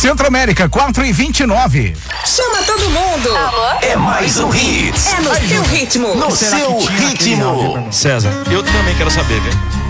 Centro América, 4h29. Chama todo mundo. Alô? É mais um Hits. É no seu ritmo. No seu ritmo. César, eu também quero saber, viu?